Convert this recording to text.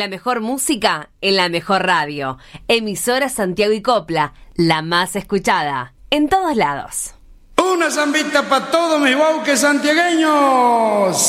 la mejor música en la mejor radio. Emisora Santiago y Copla, la más escuchada, en todos lados. Una zambita para todos mis bauques santiagueños.